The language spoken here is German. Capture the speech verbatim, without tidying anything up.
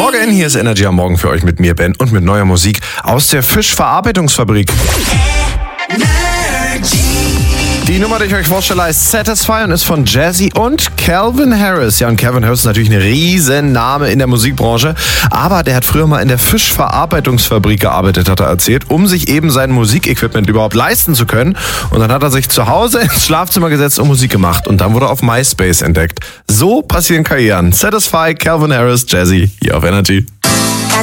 Morgen, hier ist Energy am Morgen für euch mit mir, Ben, und mit neuer Musik aus der Fischverarbeitungsfabrik. Die Nummer, die ich euch vorstelle, heißt Satisfy und ist von Jazzy und Calvin Harris. Ja, und Calvin Harris ist natürlich ein Riesenname in der Musikbranche, aber der hat früher mal in der Fischverarbeitungsfabrik gearbeitet, hat er erzählt, um sich eben sein Musikequipment überhaupt leisten zu können. Und dann hat er sich zu Hause ins Schlafzimmer gesetzt und Musik gemacht. Und dann wurde er auf MySpace entdeckt. So passieren Karrieren. Satisfy, Calvin Harris, Jazzy, hier auf Energy.